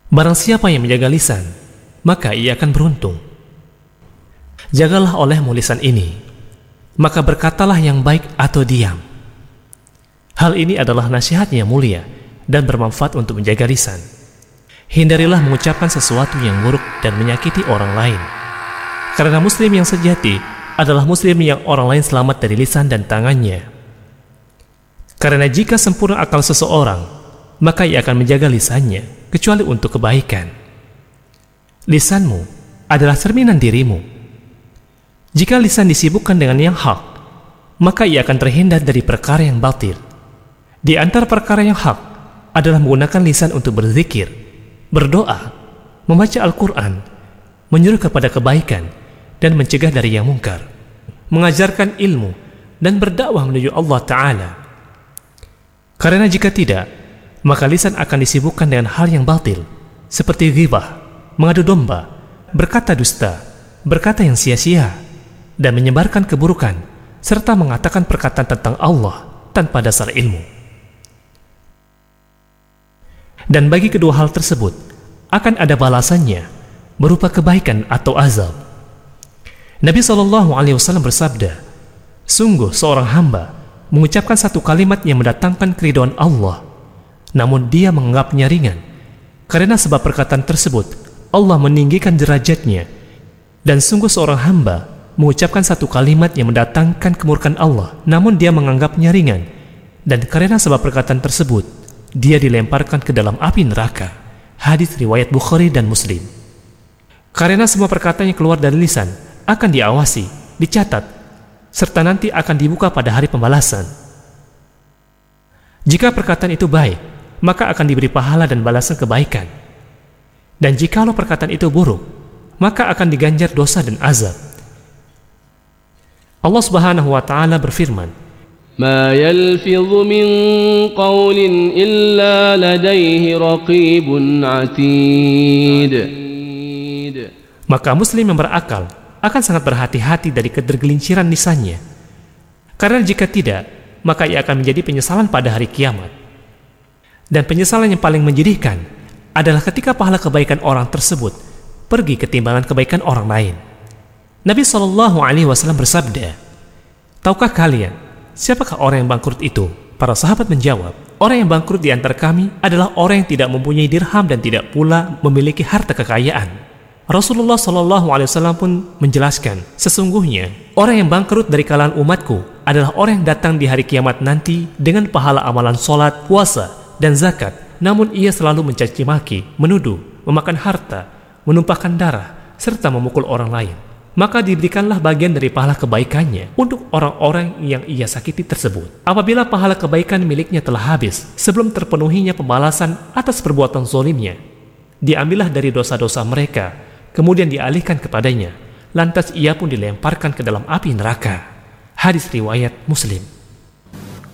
Barang siapa yang menjaga lisan, maka ia akan beruntung. Jagalah olehmu lisan ini, maka berkatalah yang baik atau diam. Hal ini adalah nasihat yang mulia dan bermanfaat untuk menjaga lisan. Hindarilah mengucapkan sesuatu yang buruk dan menyakiti orang lain. Karena muslim yang sejati adalah muslim yang orang lain selamat dari lisan dan tangannya. Karena jika sempurna akal seseorang, maka ia akan menjaga lisannya, kecuali untuk kebaikan. Lisanmu adalah cerminan dirimu. Jika lisan disibukkan dengan yang hak, maka ia akan terhindar dari perkara yang batil. Di antara perkara yang hak adalah menggunakan lisan untuk berzikir, berdoa, membaca Al-Quran, menyuruh kepada kebaikan, dan mencegah dari yang mungkar, mengajarkan ilmu, dan berdakwah menuju Allah Ta'ala. Karena jika tidak, maka lisan akan disibukkan dengan hal yang batil, seperti ghibah, mengadu domba, berkata dusta, berkata yang sia-sia, dan menyebarkan keburukan, serta mengatakan perkataan tentang Allah tanpa dasar ilmu. Dan bagi kedua hal tersebut, akan ada balasannya, berupa kebaikan atau azab. Nabi SAW bersabda, sungguh seorang hamba mengucapkan satu kalimat yang mendatangkan keridhaan Allah, namun dia menganggapnya ringan. Karena sebab perkataan tersebut, Allah meninggikan derajatnya. Dan sungguh seorang hamba mengucapkan satu kalimat yang mendatangkan kemurkaan Allah, namun dia menganggapnya ringan. Dan karena sebab perkataan tersebut, dia dilemparkan ke dalam api neraka. Hadis riwayat Bukhari dan Muslim. Karena semua perkataan yang keluar dari lisan akan diawasi, dicatat, serta nanti akan dibuka pada hari pembalasan. Jika perkataan itu baik, maka akan diberi pahala dan balasan kebaikan. Dan jikalau perkataan itu buruk, maka akan diganjar dosa dan azab. Allah Subhanahu wa Ta'ala berfirman, ما يلفظ من قول إلا لديه رقيب عتيد. Maka muslim yang berakal akan sangat berhati-hati dari ketergelinciran lisannya. Karena jika tidak, maka ia akan menjadi penyesalan pada hari kiamat. Dan penyesalan yang paling menyedihkan adalah ketika pahala kebaikan orang tersebut pergi ke timbangan kebaikan orang lain. Nabi SAW bersabda, tahukah kalian siapakah orang yang bangkrut itu? Para sahabat menjawab, orang yang bangkrut di antara kami adalah orang yang tidak mempunyai dirham dan tidak pula memiliki harta kekayaan. Rasulullah SAW pun menjelaskan, sesungguhnya orang yang bangkrut dari kalangan umatku adalah orang yang datang di hari kiamat nanti dengan pahala amalan sholat, puasa, dan zakat, namun ia selalu mencaci maki, menuduh, memakan harta, menumpahkan darah, serta memukul orang lain. Maka diberikanlah bagian dari pahala kebaikannya untuk orang-orang yang ia sakiti tersebut. Apabila pahala kebaikan miliknya telah habis sebelum terpenuhinya pembalasan atas perbuatan zalimnya, diambillah dari dosa-dosa mereka, kemudian dialihkan kepadanya, lantas ia pun dilemparkan ke dalam api neraka. Hadis riwayat Muslim.